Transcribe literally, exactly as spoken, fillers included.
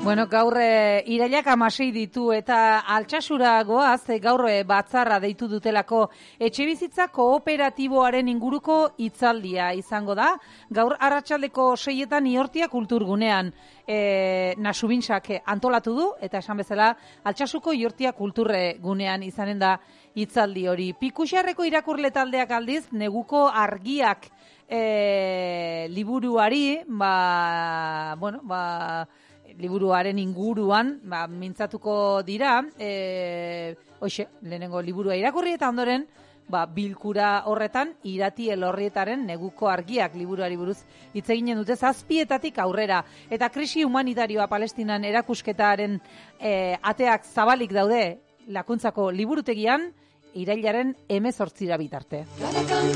Bueno, gaur e, irailak hamasei ditu eta Altsasura goaz, e, gaur e, batzarra deitu dutelako etxebizitza kooperatiboaren inguruko hitzaldia izango da. Gaur arratsaldeko seietan Iortia kulturgunean e, Nasubinsak antolatu du eta esan bezala Altsasuko Iortia kulturgunean izanen da hitzaldi hori. Pikuxarreko irakurle taldeak aldiz neguko argiak e, liburuari, ba, bueno, ba, liburuaren inguruan, ba, mintzatuko dira, e, hoxe, lehenengo liburua irakurri eta ondoren, ba, bilkura horretan, Irati Elorrietaren neguko argiak liburuari buruz hitz eginen dute zazpietatik aurrera. Eta krisi humanitarioa Palestinan erakusketaren e, ateak zabalik daude Lakuntzako liburutegian, irailaren hemezortzira bitarte.